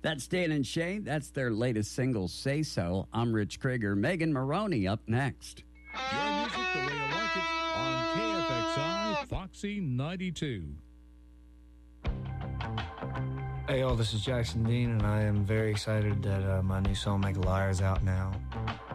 That's Dan and Shay. That's their latest single, Say So. I'm Rich Krieger. Megan Maroney up next. Your music the way you like it on KFXI Foxy 92. Hey, all, this is Jackson Dean, and I am very excited that my new song, Make a Liar, is out now.